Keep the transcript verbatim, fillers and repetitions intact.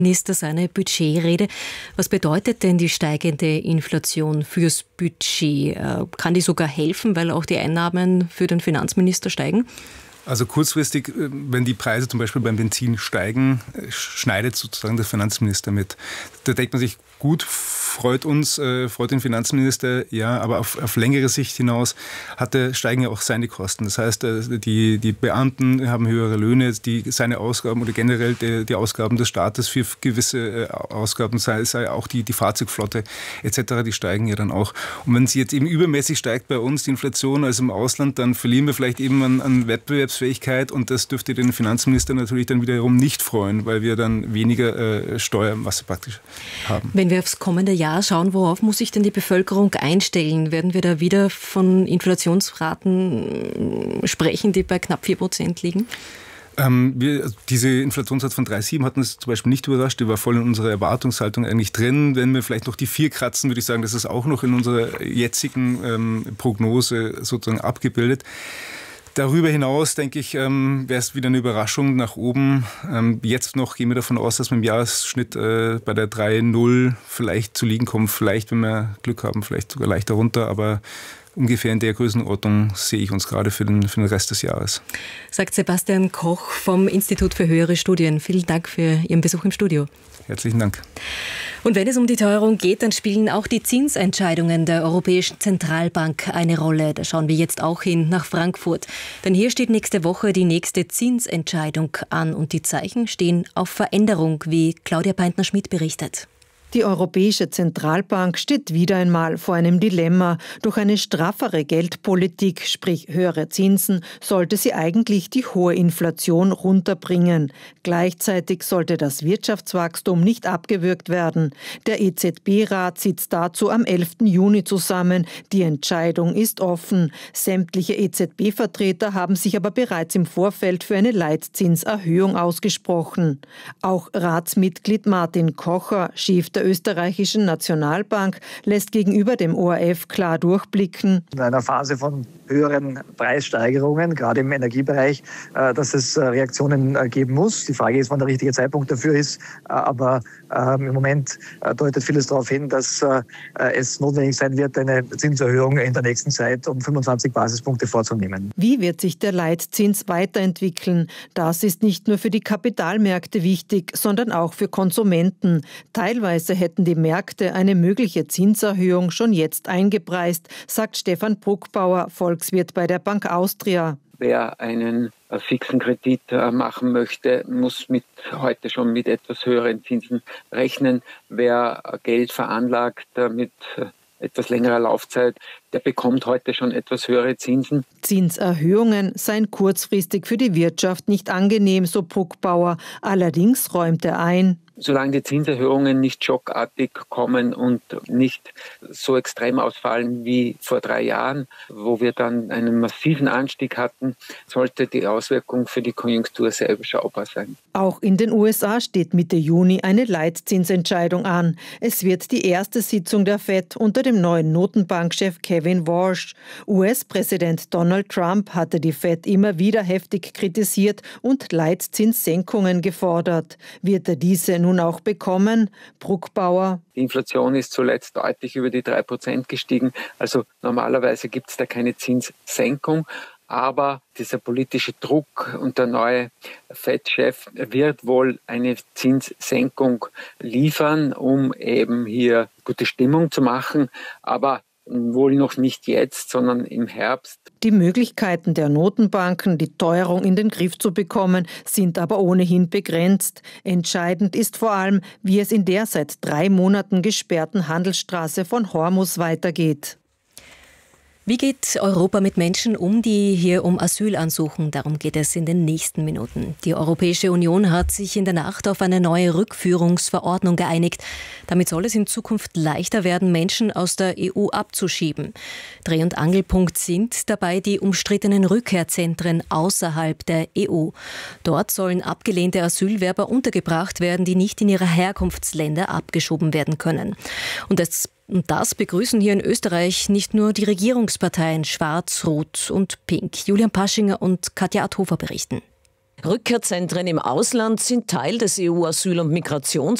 Minister seine Budgetrede. Was bedeutet denn die steigende Inflation fürs Budget? Kann die sogar helfen, weil auch die Einnahmen für den Finanzminister steigen? Also kurzfristig, wenn die Preise zum Beispiel beim Benzin steigen, schneidet sozusagen der Finanzminister mit. Da denkt man sich, gut, freut uns, äh, freut den Finanzminister, ja, aber auf, auf längere Sicht hinaus hat er, steigen ja auch seine Kosten. Das heißt, äh, die, die Beamten haben höhere Löhne, die, seine Ausgaben oder generell die, die Ausgaben des Staates für gewisse äh, Ausgaben, sei, sei auch die, die Fahrzeugflotte et cetera, die steigen ja dann auch. Und wenn sie jetzt eben übermäßig steigt bei uns, die Inflation, also im Ausland, dann verlieren wir vielleicht eben an, an Wettbewerbsfähigkeit und das dürfte den Finanzminister natürlich dann wiederum nicht freuen, weil wir dann weniger äh, Steuern, was praktisch haben. Wenn wir aufs kommende Jahr schauen, worauf muss sich denn die Bevölkerung einstellen? Werden wir da wieder von Inflationsraten sprechen, die bei knapp vier Prozent liegen? Ähm, wir, diese Inflationssatz von drei Komma sieben hat uns zum Beispiel nicht überrascht. Die war voll in unserer Erwartungshaltung eigentlich drin. Wenn wir vielleicht noch die vier kratzen, würde ich sagen, das ist auch noch in unserer jetzigen ähm, Prognose sozusagen abgebildet. Darüber hinaus, denke ich, ähm, wäre es wieder eine Überraschung nach oben. Ähm, jetzt noch gehen wir davon aus, dass wir im Jahresschnitt äh, bei der drei Komma null vielleicht zu liegen kommen. Vielleicht, wenn wir Glück haben, vielleicht sogar leichter runter. Aber ungefähr in der Größenordnung sehe ich uns gerade für den, für den Rest des Jahres. Sagt Sebastian Koch vom Institut für höhere Studien. Vielen Dank für Ihren Besuch im Studio. Herzlichen Dank. Und wenn es um die Teuerung geht, dann spielen auch die Zinsentscheidungen der Europäischen Zentralbank eine Rolle. Da schauen wir jetzt auch hin nach Frankfurt. Denn hier steht nächste Woche die nächste Zinsentscheidung an. Und die Zeichen stehen auf Veränderung, wie Claudia Peintner-Schmidt berichtet. Die Europäische Zentralbank steht wieder einmal vor einem Dilemma. Durch eine straffere Geldpolitik, sprich höhere Zinsen, sollte sie eigentlich die hohe Inflation runterbringen. Gleichzeitig sollte das Wirtschaftswachstum nicht abgewürgt werden. Der E Z B-Rat sitzt dazu am elften Juni zusammen. Die Entscheidung ist offen. Sämtliche E Z B-Vertreter haben sich aber bereits im Vorfeld für eine Leitzinserhöhung ausgesprochen. Auch Ratsmitglied Martin Kocher, Chef der österreichischen Nationalbank, lässt gegenüber dem O R F klar durchblicken. In einer Phase von höheren Preissteigerungen, gerade im Energiebereich, dass es Reaktionen geben muss. Die Frage ist, wann der richtige Zeitpunkt dafür ist. Aber im Moment deutet vieles darauf hin, dass es notwendig sein wird, eine Zinserhöhung in der nächsten Zeit um fünfundzwanzig Basispunkte vorzunehmen. Wie wird sich der Leitzins weiterentwickeln? Das ist nicht nur für die Kapitalmärkte wichtig, sondern auch für Konsumenten. Teilweise hätten die Märkte eine mögliche Zinserhöhung schon jetzt eingepreist, sagt Stefan Bruckbauer, Volkswirt bei der Bank Austria. Wer einen fixen Kredit machen möchte, muss mit, heute schon mit etwas höheren Zinsen rechnen. Wer Geld veranlagt mit etwas längerer Laufzeit, der bekommt heute schon etwas höhere Zinsen. Zinserhöhungen seien kurzfristig für die Wirtschaft nicht angenehm, so Bruckbauer. Allerdings räumt er ein: Solange die Zinserhöhungen nicht schockartig kommen und nicht so extrem ausfallen wie vor drei Jahren, wo wir dann einen massiven Anstieg hatten, sollte die Auswirkung für die Konjunktur sehr überschaubar sein. Auch in den U S A steht Mitte Juni eine Leitzinsentscheidung an. Es wird die erste Sitzung der Fed unter dem neuen Notenbankchef Kevin Warsh. U S-Präsident Donald Trump hatte die Fed immer wieder heftig kritisiert und Leitzinssenkungen gefordert. Wird er diese nun auch bekommen? Bruckbauer: Die Inflation ist zuletzt deutlich über die drei Prozent gestiegen. Also normalerweise gibt es da keine Zinssenkung. Aber dieser politische Druck und der neue Fed-Chef wird wohl eine Zinssenkung liefern, um eben hier gute Stimmung zu machen. Aber wohl noch nicht jetzt, sondern im Herbst. Die Möglichkeiten der Notenbanken, die Teuerung in den Griff zu bekommen, sind aber ohnehin begrenzt. Entscheidend ist vor allem, wie es in der seit drei Monaten gesperrten Handelsstraße von Hormuz weitergeht. Wie geht Europa mit Menschen um, die hier um Asyl ansuchen? Darum geht es in den nächsten Minuten. Die Europäische Union hat sich in der Nacht auf eine neue Rückführungsverordnung geeinigt. Damit soll es in Zukunft leichter werden, Menschen aus der E U abzuschieben. Dreh- und Angelpunkt sind dabei die umstrittenen Rückkehrzentren außerhalb der E U. Dort sollen abgelehnte Asylwerber untergebracht werden, die nicht in ihre Herkunftsländer abgeschoben werden können. Und das Und das begrüßen hier in Österreich nicht nur die Regierungsparteien Schwarz, Rot und Pink. Julian Paschinger und Katja Adhofer berichten. Rückkehrzentren im Ausland sind Teil des E U-Asyl- und Migrations